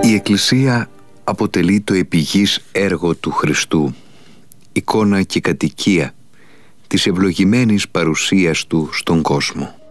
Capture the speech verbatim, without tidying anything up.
Η Εκκλησία αποτελεί το επιγής έργο του Χριστού, εικόνα και κατοικία της ευλογημένης παρουσίας Του στον κόσμο.